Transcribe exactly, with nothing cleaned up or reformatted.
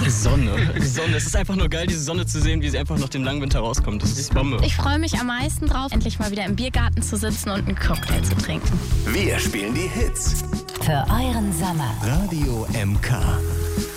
Sonne. Sonne. Es ist einfach nur geil, diese Sonne zu sehen, wie sie einfach nach dem langen Winter rauskommt. Das ist Bombe. Ich freue mich am meisten drauf, endlich mal wieder im Biergarten zu sitzen und einen Cocktail zu trinken. Wir spielen die Hits. Für euren Sommer. Radio M K.